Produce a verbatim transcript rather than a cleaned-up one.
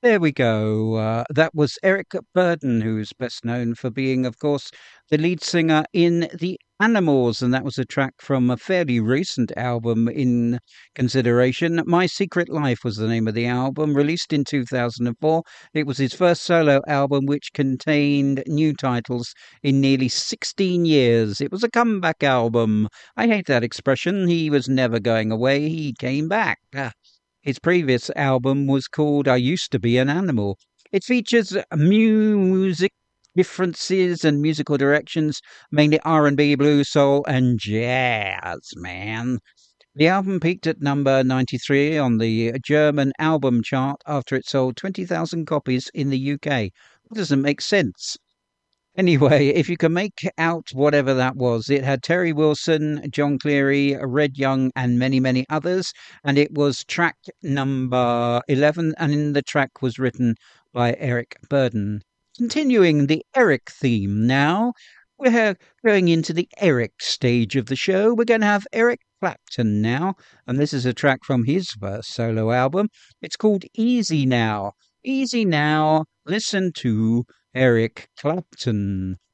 There we go. Uh, that was Eric Burden, who's best known for being, of course, the lead singer in The Animals, and that was a track from a fairly recent album in consideration. My Secret Life was the name of the album, released in two thousand four. It was his first solo album, which contained new titles in nearly sixteen years. It was a comeback album. I hate that expression. He was never going away, he came back. Ah, his previous album was called I Used to Be an Animal. It features music differences and musical directions, mainly R and B, blues, soul, and jazz, man. The album peaked at number ninety-three on the German album chart after it sold twenty thousand copies in the U K. That doesn't make sense. Anyway, if you can make out whatever that was, it had Terry Wilson, John Cleary, Red Young, and many, many others. And it was track number eleven, and the track was written by Eric Burden. Continuing the Eric theme now, we're going into the Eric stage of the show. We're going to have Eric Clapton now, and this is a track from his first solo album. It's called Easy Now. Easy Now. Listen to Eric Clapton.